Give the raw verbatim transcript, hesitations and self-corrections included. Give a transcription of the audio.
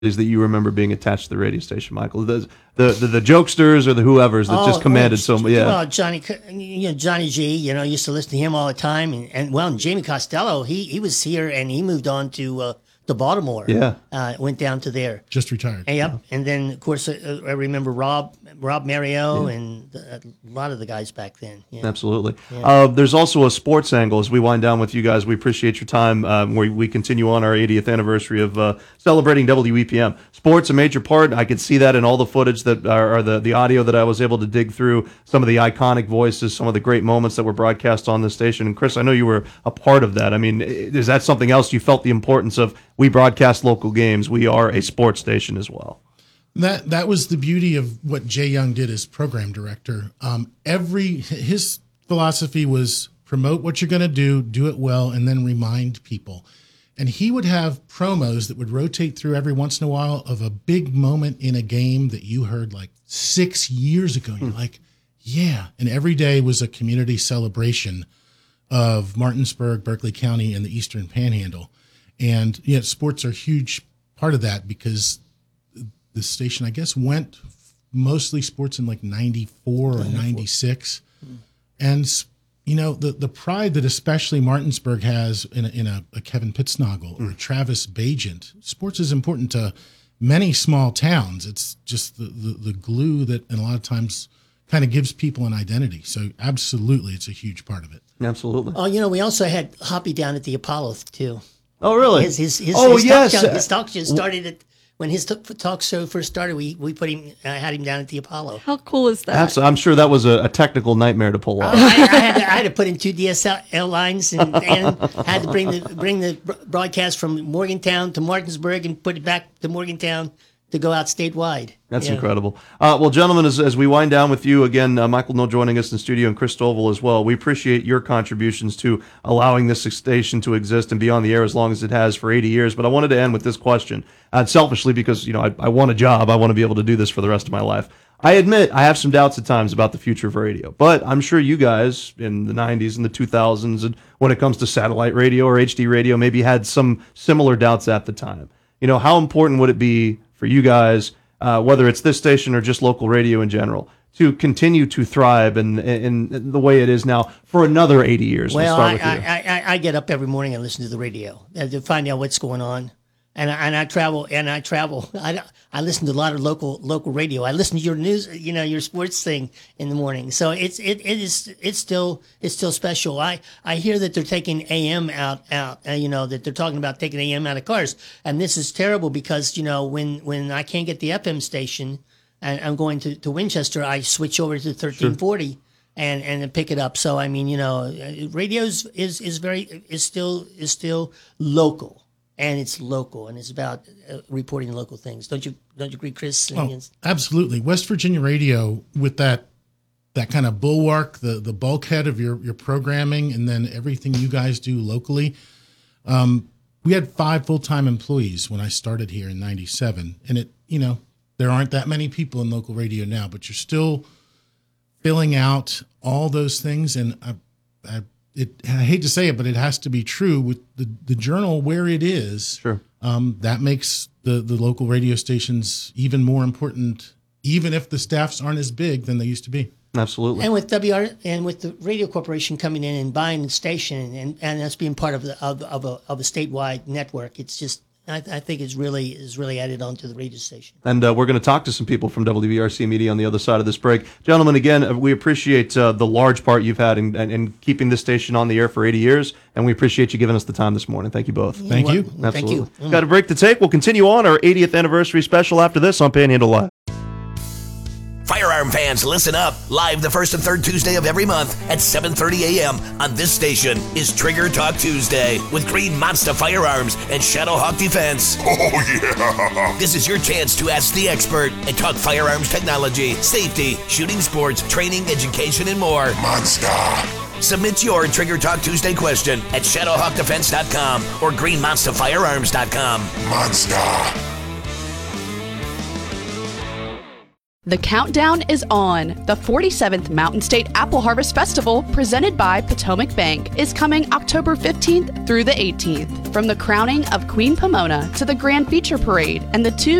that you remember being attached to the radio station, Michael? The the the, the jokesters or the whoever's that oh, just commanded well, so much. Yeah. Well, Johnny, you know, Johnny G, you know, used to listen to him all the time, and, and well, and Jamie Costello, he he was here and he moved on to uh, to Baltimore. Yeah, uh, went down to there. Just retired. And, yep, and then of course uh, I remember Rob Rob Mario yeah. and the, a lot of the guys back then. Yeah. Absolutely. Yeah. Uh, there's also a sports angle as we wind down with you guys. We appreciate your time. Um, where we continue on our eightieth anniversary of uh, celebrating W E P M. Sports a major part. I could see that in all the footage that are, are the the audio that I was able to dig through. Some of the iconic voices, some of the great moments that were broadcast on the station. And Chris, I know you were a part of that. I mean, is that something else you felt the importance of? We broadcast local games. We are a sports station as well. That that was the beauty of what Jay Young did as program director. Um, every his philosophy was promote what you're going to do, do it well, and then remind people. And he would have promos that would rotate through every once in a while of a big moment in a game that you heard like six years ago. You're like, yeah. And every day was a community celebration of Martinsburg, Berkeley County, and the Eastern Panhandle. And yet, yeah, sports are a huge part of that because the station, I guess, went mostly sports in like ninety-four or ninety-six. Mm. And, you know, the, the pride that especially Martinsburg has in a, in a, a Kevin Pittsnoggle mm. or a Travis Bagent, sports is important to many small towns. It's just the, the, the glue that, and a lot of times, kind of gives people an identity. So absolutely, it's a huge part of it. Absolutely. Oh, you know, we also had Hoppy down at the Apollo, too. Oh, really? His, his, his, oh, his yes. Talk show, his talk show started at, when his t- talk show first started, we, we put him, uh, had him down at the Apollo. How cool is that? Absolutely. I'm sure that was a, a technical nightmare to pull off. I, I, had to, I had to put in two D S L lines and, and had to bring the bring the broadcast from Morgantown to Martinsburg and put it back to Morgantown to go out statewide. That's yeah. incredible. Uh, well, gentlemen, as, as we wind down with you again, uh, Michael Knoll joining us in studio and Chris Stovall as well, we appreciate your contributions to allowing this station to exist and be on the air as long as it has for eighty years. But I wanted to end with this question, uh, selfishly, because you know I, I want a job. I want to be able to do this for the rest of my life. I admit I have some doubts at times about the future of radio, but I'm sure you guys in the nineties and the two thousands, and when it comes to satellite radio or H D radio, maybe had some similar doubts at the time. You know, how important would it be for you guys, uh, whether it's this station or just local radio in general, to continue to thrive in, in, in the way it is now for another eighty years? Well, we'll I, start with you. I, I, I get up every morning and listen to the radio uh, to find out what's going on. And I, and I travel and I travel. I, I listen to a lot of local local radio. I listen to your news, you know, your sports thing in the morning. So it's it, it is it's still it's still special. I, I hear that they're taking A M out out. Uh, you know that they're talking about taking A M out of cars, and this is terrible because you know when, when I can't get the F M station, and I'm going to, to Winchester, I switch over to thirteen forty. Sure. And and pick it up. So I mean, you know, radio is is, is very is still is still local. And it's local, and it's about uh, reporting local things. Don't you? Don't you agree, Chris? Oh, absolutely. West Virginia Radio, with that that kind of bulwark, the the bulkhead of your your programming, and then everything you guys do locally. Um, we had five full time employees when I started here in ninety-seven, and it you know there aren't that many people in local radio now, but you're still filling out all those things, and I. I It, I hate to say it, but it has to be true with the, the journal where it is. Sure. Um, that makes the, the local radio stations even more important, even if the staffs aren't as big than they used to be. Absolutely. And with W R and with the Radio Corporation coming in and buying the station and, and us being part of the of, of a of a statewide network, it's just I, I think it's really is really added on to the radio station. And uh, we're going to talk to some people from W V R C Media on the other side of this break. Gentlemen, again, we appreciate uh, the large part you've had in, in, in keeping this station on the air for eighty years, and we appreciate you giving us the time this morning. Thank you both. Thank well, you. Absolutely. Thank you. Mm. Got a break to take. We'll continue on our eightieth anniversary special after this on Panhandle Live. Firearm fans, listen up. Live the first and third Tuesday of every month at seven thirty a.m. on this station is Trigger Talk Tuesday with Green Monster Firearms and Shadowhawk Defense. Oh, yeah. This is your chance to ask the expert and talk firearms technology, safety, shooting sports, training, education, and more. Monster. Submit your Trigger Talk Tuesday question at shadowhawk defense dot com or green monster firearms dot com. Monster. The countdown is on. The forty-seventh Mountain State Apple Harvest Festival, presented by Potomac Bank, is coming October fifteenth through the eighteenth. From the crowning of Queen Pomona to the Grand Feature Parade and the two